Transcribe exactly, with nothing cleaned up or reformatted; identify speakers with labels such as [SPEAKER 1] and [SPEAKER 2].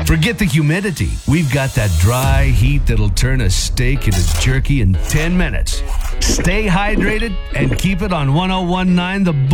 [SPEAKER 1] Forget the humidity. We've got that dry heat that'll turn a steak into jerky in ten minutes. Stay hydrated and keep it on one oh one point nine The